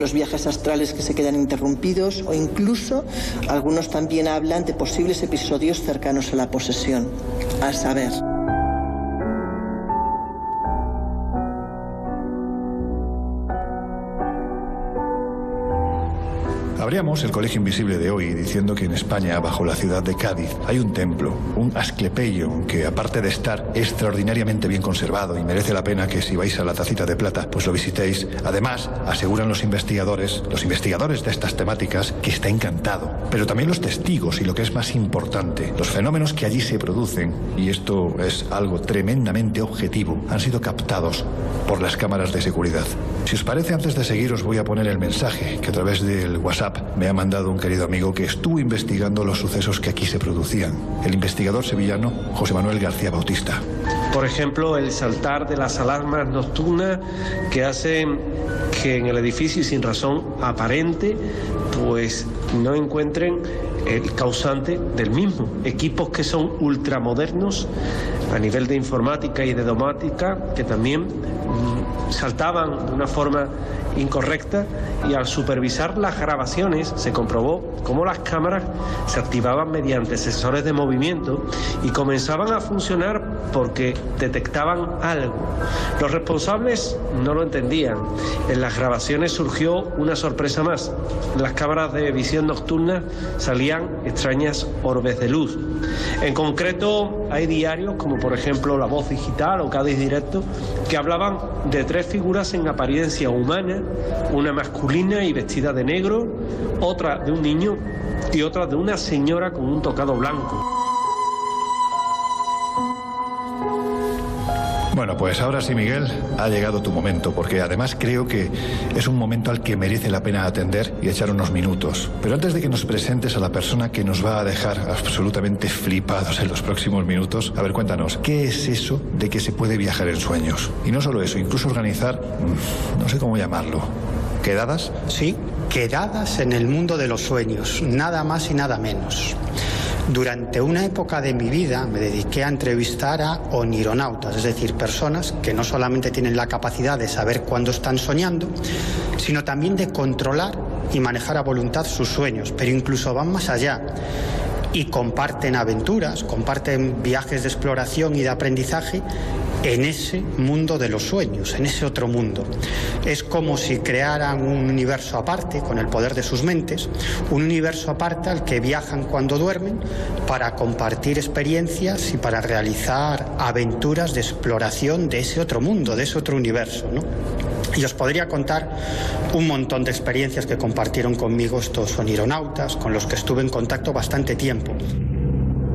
los viajes astrales que se quedan interrumpidos o incluso algunos también hablan de posibles episodios cercanos a la posesión. A saber. Abríamos el Colegio Invisible de hoy diciendo que en España, bajo la ciudad de Cádiz, hay un templo, un Asclepeion, que aparte de estar extraordinariamente bien conservado y merece la pena que si vais a la Tacita de Plata, pues lo visitéis. Además, aseguran los investigadores de estas temáticas, que está encantado. Pero también los testigos y lo que es más importante, los fenómenos que allí se producen, y esto es algo tremendamente objetivo, han sido captados por las cámaras de seguridad. Si os parece, antes de seguir os voy a poner el mensaje que a través del WhatsApp me ha mandado un querido amigo que estuvo investigando los sucesos que aquí se producían. El investigador sevillano José Manuel García Bautista. Por ejemplo, el saltar de las alarmas nocturnas que hacen que en el edificio, y sin razón aparente, pues no encuentren el causante del mismo. Equipos que son ultramodernos a nivel de informática y de domótica, que también saltaban de una forma incorrecta, y al supervisar las grabaciones se comprobó cómo las cámaras se activaban mediante sensores de movimiento y comenzaban a funcionar porque detectaban algo. Los responsables no lo entendían. En las grabaciones surgió una sorpresa más. En las cámaras de visión nocturna salían extrañas orbes de luz. En concreto, hay diarios como por ejemplo La Voz Digital o Cádiz Directo que hablaban de 3 figuras en apariencia humana, una masculina y vestida de negro, otra de un niño y otra de una señora con un tocado blanco. Bueno, pues ahora sí, Miguel, ha llegado tu momento, porque además creo que es un momento al que merece la pena atender y echar unos minutos. Pero antes de que nos presentes a la persona que nos va a dejar absolutamente flipados en los próximos minutos, a ver, cuéntanos, ¿qué es eso de que se puede viajar en sueños? Y no solo eso, incluso organizar, no sé cómo llamarlo, ¿quedadas? Sí, quedadas en el mundo de los sueños, nada más y nada menos. Durante una época de mi vida me dediqué a entrevistar a onironautas, es decir, personas que no solamente tienen la capacidad de saber cuándo están soñando, sino también de controlar y manejar a voluntad sus sueños, pero incluso van más allá y comparten aventuras, comparten viajes de exploración y de aprendizaje en ese mundo de los sueños, en ese otro mundo. Es como si crearan un universo aparte, con el poder de sus mentes, un universo aparte al que viajan cuando duermen para compartir experiencias y para realizar aventuras de exploración de ese otro mundo, de ese otro universo, ¿no? Y os podría contar un montón de experiencias que compartieron conmigo estos onironautas, con los que estuve en contacto bastante tiempo.